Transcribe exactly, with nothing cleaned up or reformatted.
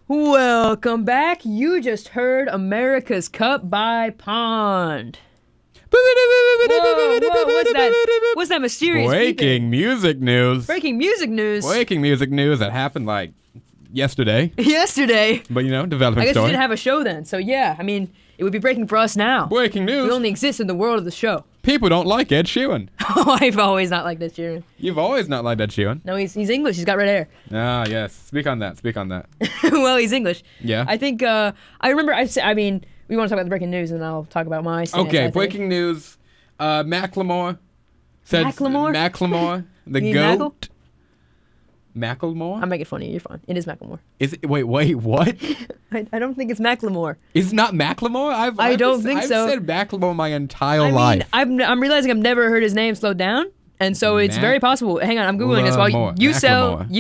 Welcome back. You just heard America's Cup by Pond. Whoa, whoa, what's that? What's that mysterious Breaking beeping? music news. Breaking music news. Breaking music news that happened like yesterday. Yesterday. But you know, developing I guess story. we didn't have a show then, so yeah. I mean, it would be breaking for us now. Breaking news. We only exist in the world of the show. People don't like Ed Sheeran. Oh, I've always not liked Ed Sheeran. You've always not liked Ed Sheeran. No, he's he's English. He's got red hair. Ah, yes. Speak on that. Speak on that. Well, he's English. Yeah. I think. Uh, I remember. I I mean, we want to talk about the breaking news, and I'll talk about my. Stance, Okay, I think. breaking news. Uh, Macklemore. Said Macklemore? Macklemore. The You mean goat. Macklemore? I'm making fun of you. You're fine. It is Macklemore. Is it, wait, wait, what? I, I don't think it's Macklemore. Is it not Macklemore? I've, I I've don't just- think I've so. said Macklemore my entire I life. mean, I'm I'm realizing I've never heard his name slowed down, and so it's Mac- very possible. Hang on, I'm googling this while you, Lamore. you sell. Macklemore. You